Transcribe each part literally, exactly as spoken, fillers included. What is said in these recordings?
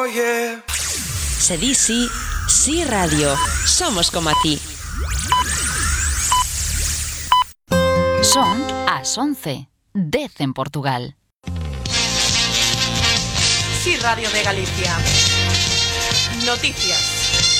Oh, yeah. Se di sí, sí radio. Somos como a ti. Son as once, dez en Portugal. Sí Radio de Galicia. Noticias.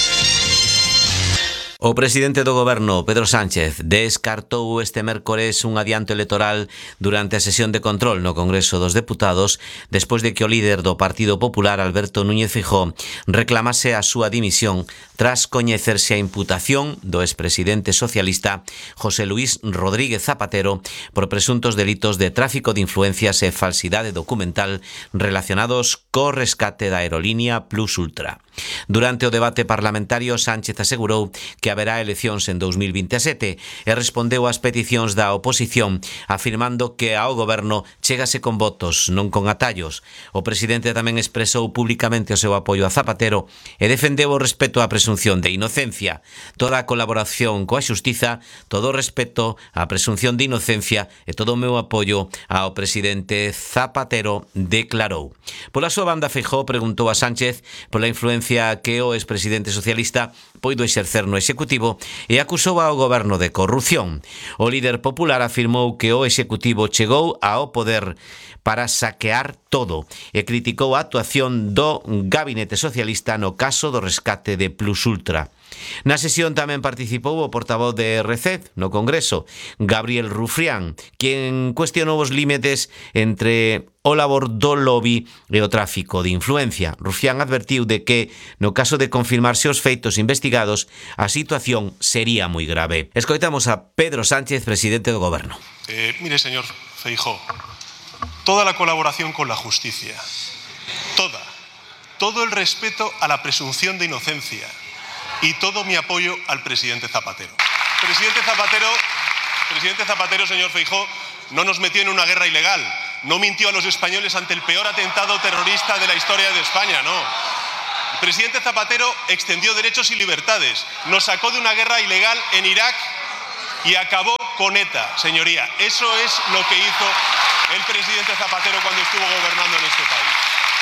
O presidente do Goberno, Pedro Sánchez, descartou este mércores un adianto electoral durante a sesión de control no Congreso dos Deputados despois de que o líder do Partido Popular, Alberto Núñez Feijóo, reclamase a súa dimisión tras coñecerse a imputación do expresidente socialista José Luís Rodríguez Zapatero por presuntos delitos de tráfico de influencias e falsidade documental relacionados co rescate da aerolínea Plus Ultra. Durante o debate parlamentario, Sánchez asegurou que haberá eleccións en dos mil vinte e sete e respondeu ás peticións da oposición afirmando que ao goberno chégase con votos, non con atallos. O presidente tamén expresou públicamente o seu apoio a Zapatero e defendeu o respeto á presunción de inocencia. Toda a colaboración coa xustiza, todo o respeto á presunción de inocencia e todo o meu apoio ao presidente Zapatero, declarou. Pola súa banda, Feijóo preguntou a Sánchez pola influencia que o expresidente socialista poido exercer no Executivo e acusou ao goberno de corrupción. O líder popular afirmou que o Executivo chegou ao poder para saquear todo e criticou a actuación do gabinete socialista no caso do rescate de Plus Ultra. Na sesión tamén participou o portavoz de R C D no Congreso, Gabriel Rufián, quen cuestionou os límites entre o labor do lobby e o tráfico de influencia. Rufián advertiu de que, no caso de confirmarse os feitos investigados, a situación sería moi grave. Escoitamos a Pedro Sánchez, presidente do Goberno. Eh, mire, señor Feijóo, toda la colaboración con la justicia, toda, todo el respeto a la presunción de inocencia y todo mi apoyo al presidente Zapatero. Presidente Zapatero, presidente Zapatero, señor Feijóo, no nos metió en una guerra ilegal, no mintió a los españoles ante el peor atentado terrorista de la historia de España, no. El presidente Zapatero extendió derechos y libertades, nos sacó de una guerra ilegal en Irak y acabó con ETA, señoría. Eso es lo que hizo el presidente Zapatero cuando estuvo gobernando en este país.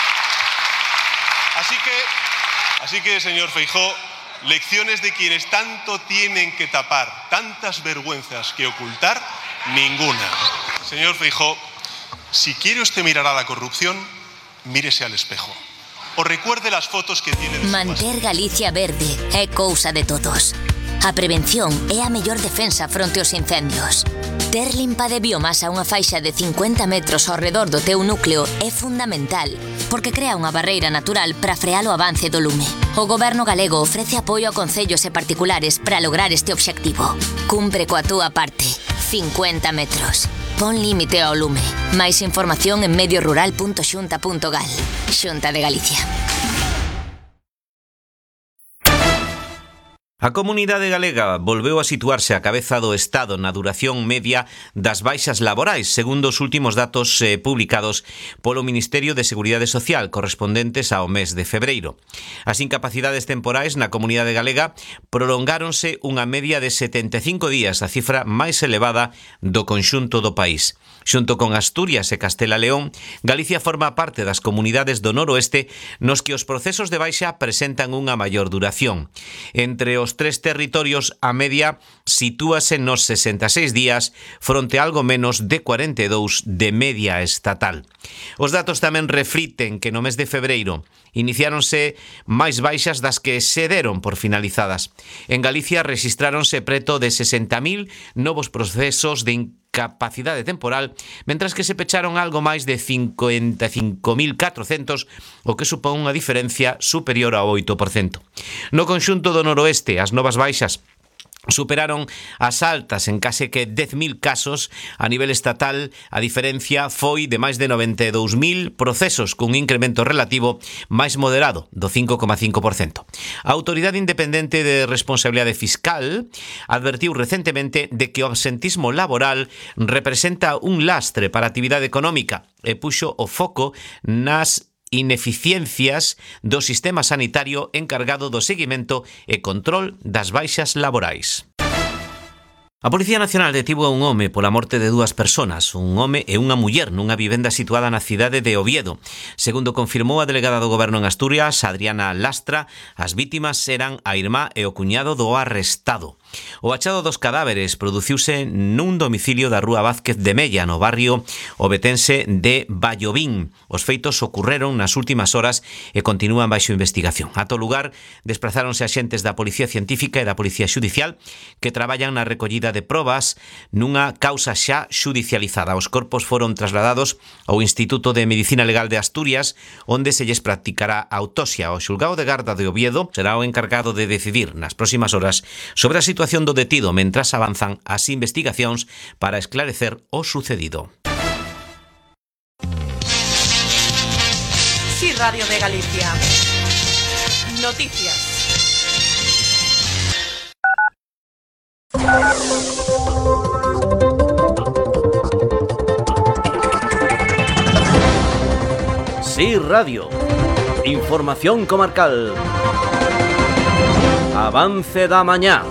Así que, así que, señor Feijóo, lecciones de quienes tanto tienen que tapar, tantas vergüenzas que ocultar, ninguna. Señor Feijóo, si quiere usted mirar a la corrupción, mírese al espejo. O recuerde las fotos que tiene de su Manter Galicia verde é cousa de todos. A prevención é a mellor defensa fronte aos incendios. Ter limpa de biomasa unha faixa de cincuenta metros ao redor do teu núcleo é fundamental, porque crea unha barreira natural para frear o avance do lume. O Goberno galego ofrece apoio a concellos e particulares para lograr este obxectivo. Cumpre coa túa parte. cincuenta metros. Pon límite ao lume. Máis información en mediorural punto xunta punto gal. Xunta de Galicia. A comunidade galega volveu a situarse á cabeza do Estado na duración media das baixas laborais, segundo os últimos datos eh, publicados polo Ministerio de Seguridade Social correspondentes ao mes de febreiro. As incapacidades temporais na comunidade galega prolongáronse unha media de setenta e cinco días, a cifra máis elevada do conxunto do país. Xunto con Asturias e Castela León, Galicia forma parte das comunidades do noroeste nos que os procesos de baixa presentan unha maior duración. Entre os tres territorios, a media sitúase nos sesenta e seis días fronte a algo menos de cuarenta e dous de media estatal. Os datos tamén refliten que no mes de febreiro iniciáronse máis baixas das que se deron por finalizadas. En Galicia rexistráronse preto de sesenta mil novos procesos de incapacidade temporal, mentras que se pecharon algo máis de cincuenta e cinco mil catrocentos, o que supón unha diferencia superior ao oito por cento. No conxunto do noroeste, as novas baixas superaron as altas en case que dez mil casos. A nivel estatal, a diferencia foi de máis de noventa e dous mil procesos, cun incremento relativo máis moderado do cinco coma cinco por cento. A Autoridade Independente de Responsabilidade Fiscal advertiu recentemente de que o absentismo laboral representa un lastre para a actividade económica e puxo o foco nas ineficiencias do sistema sanitario encargado do seguimento e control das baixas laborais. A Policía Nacional detivo a un home pola morte de dúas persoas, un home e unha muller nunha vivenda situada na cidade de Oviedo. Segundo confirmou a delegada do Goberno en Asturias, Adriana Lastra, as vítimas eran a irmá e o cuñado do arrestado. O achado dos cadáveres produciuse nun domicilio da Rúa Vázquez de Mella, no barrio obetense de Vallovín. Os feitos ocurreron nas últimas horas e continúan baixo investigación. Ato lugar, desplazáronse axentes da Policía Científica e da Policía Xudicial que traballan na recollida de probas nunha causa xa xudicializada. Os corpos foron trasladados ao Instituto de Medicina Legal de Asturias, onde se lles practicará a autopsia. O xulgado de garda de Oviedo será o encargado de decidir nas próximas horas sobre a situación do detido mentras avanzan as investigacións para esclarecer o sucedido. Sí, Radio de Galicia. Noticias. Sí, Radio. Información comarcal. Avance da mañá.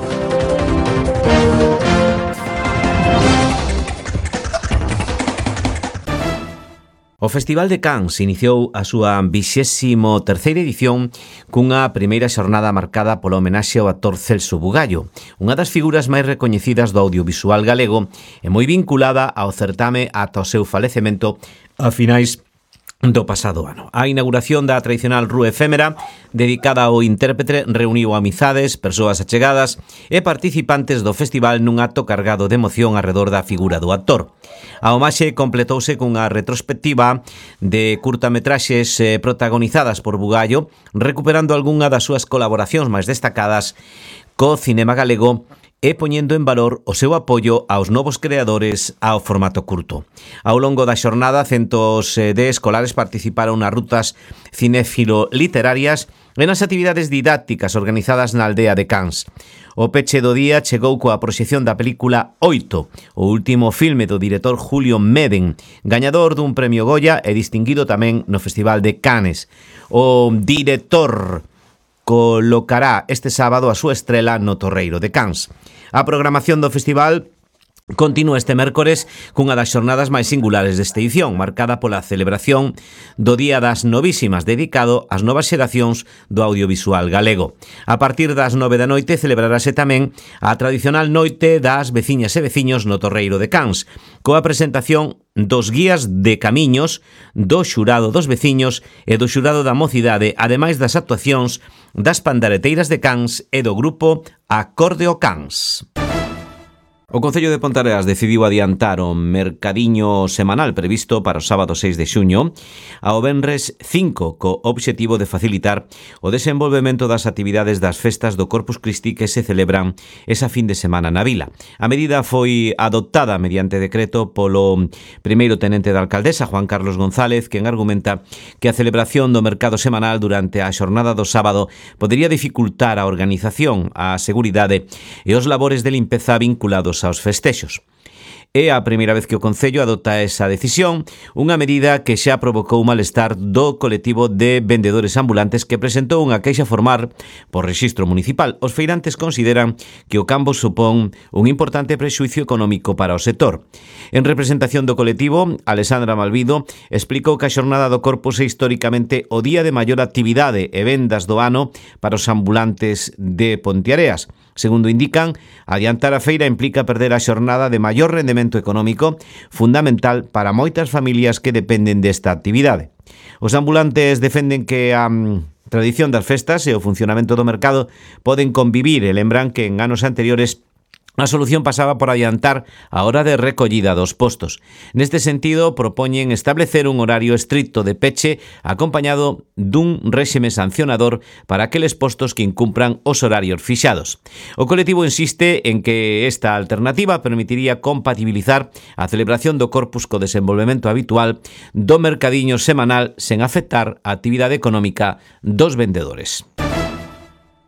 O Festival de Cans iniciou a súa vixésimo terceira edición cunha primeira xornada marcada pola homenaxe ao actor Celso Bugallo, unha das figuras máis recoñecidas do audiovisual galego e moi vinculada ao certame ata o seu falecemento a finais do pasado ano. A inauguración da tradicional rúa efémera dedicada ao intérprete reuniu amizades, persoas achegadas e participantes do festival nun acto cargado de emoción arredor da figura do actor. A homaxe completouse cunha retrospectiva de curtametraxes protagonizadas por Bugallo, recuperando algunha das súas colaboracións máis destacadas co cinema galego e poñendo en valor o seu apoio aos novos creadores ao formato curto. Ao longo da xornada, centos de escolares participaron nas rutas cinéfilo-literarias e nas actividades didácticas organizadas na aldea de Cans. O peche do día chegou coa proxección da película Oito, o último filme do director Julio Meden, gañador dun premio Goya e distinguido tamén no Festival de Cannes. O director colocará este sábado a súa estrela no Torreiro de Cans. A programación do festival continúa este mércores cunha das xornadas máis singulares desta edición, marcada pola celebración do Día das Novísimas, dedicado ás novas xeracións do audiovisual galego. A partir das nove da noite celebrarase tamén a tradicional noite das veciñas e veciños no Torreiro de Cans, coa presentación dos guías de camiños, do xurado dos veciños e do xurado da mocidade, ademais das actuacións das pandareteiras de Cans e do grupo Acordeo Cans. O Concello de Ponteareas decidiu adiantar o mercadiño semanal previsto para o sábado seis de xuño ao venres cinco, co obxectivo de facilitar o desenvolvemento das actividades das festas do Corpus Christi que se celebran esa fin de semana na vila. A medida foi adoptada mediante decreto polo primeiro tenente da alcaldesa, Juan Carlos González, quen argumenta que a celebración do mercado semanal durante a xornada do sábado podería dificultar a organización, a seguridade e os labores de limpeza vinculados aos festexos. É a primeira vez que o Concello adopta esa decisión, unha medida que xa provocou malestar do colectivo de vendedores ambulantes que presentou unha queixa formal por rexistro municipal. Os feirantes consideran que o cambo supón un importante prexuicio económico para o sector. En representación do colectivo, Alexandra Malvido explicou que a xornada do Corpus é históricamente o día de maior actividade e vendas do ano para os ambulantes de Ponteareas. Segundo indican, adiantar a feira implica perder a xornada de maior rendemento económico, fundamental para moitas familias que dependen desta actividade. Os ambulantes defenden que a um, tradición das festas e o funcionamento do mercado poden convivir e lembran que en anos anteriores a solución pasaba por adiantar a hora de recollida dos postos. Neste sentido, propoñen establecer un horario estricto de peche acompañado dun réxime sancionador para aqueles postos que incumpran os horarios fixados. O colectivo insiste en que esta alternativa permitiría compatibilizar a celebración do Corpus co desenvolvemento habitual do mercadiño semanal sen afectar a actividade económica dos vendedores.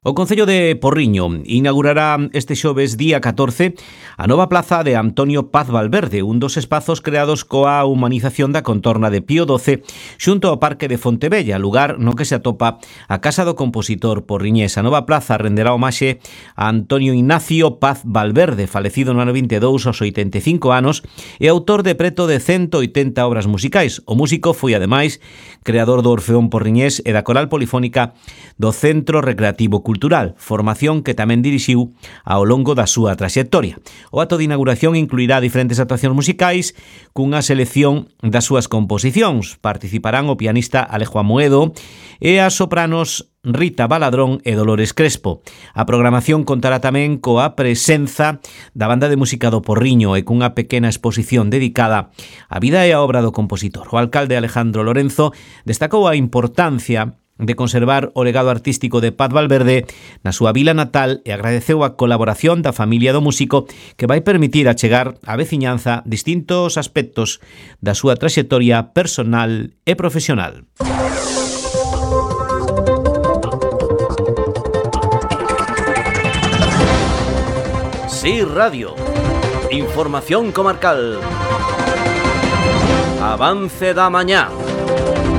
O Concello de Porriño inaugurará este xoves día catorce a nova plaza de Antonio Paz Valverde, un dos espazos creados coa humanización da contorna de Pío doce xunto ao Parque de Fontebella, lugar no que se atopa a casa do compositor porriñés. A nova plaza renderá homaxe a Antonio Ignacio Paz Valverde, falecido no ano vinte e dous aos oitenta e cinco anos e autor de preto de ciento oitenta obras musicais. O músico foi ademais creador do Orfeón Porriñés e da Coral Polifónica do Centro Recreativo Cultural, formación que tamén dirixiu ao longo da súa traxectoria. O acto de inauguración incluirá diferentes actuacións musicais cunha selección das súas composicións. Participarán o pianista Alejo Amoedo e as sopranos Rita Baladrón e Dolores Crespo. A programación contará tamén coa presenza da Banda de Música do Porriño e cunha pequena exposición dedicada á vida e á obra do compositor. O alcalde Alejandro Lorenzo destacou a importancia de conservar o legado artístico de Paz Valverde na súa vila natal e agradeceu a colaboración da familia do músico que vai permitir achegar á veciñanza distintos aspectos da súa traxectoria personal e profesional. Sí Radio. Información comarcal. Avance da mañá.